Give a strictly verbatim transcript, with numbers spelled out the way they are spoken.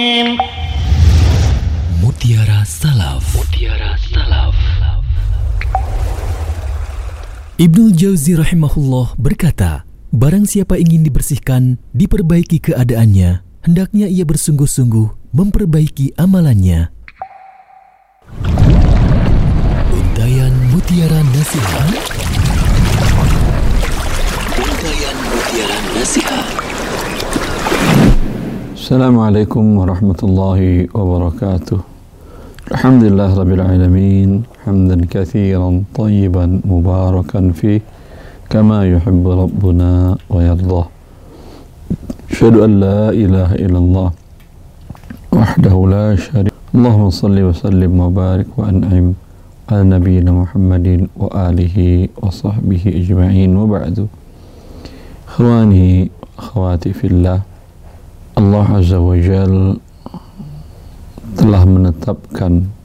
Mutiara Salaf. Mutiara Salaf. Ibnul Jauzi rahimahullah berkata, barang siapa ingin dibersihkan, diperbaiki keadaannya, hendaknya ia bersungguh-sungguh memperbaiki amalannya. Untayan Mutiara Nasihat. Untayan Mutiara Nasihat. Assalamualaikum warahmatullahi wabarakatuh. Alhamdulillah rabbil alamin, hamdan katsiran tayyiban mubarakan fi kama yuhibbu rabbuna wa yardah. Asyhadu an la ilaha illallah wahdahu la syarika. Allahumma salli wa sallim wa barik wa an'im ala nabiyyina Muhammadin wa alihi wa sahbihi ajma'in, wa ba'du. Ikhwani akhwati fillah, Allah Azza wa Jal telah menetapkan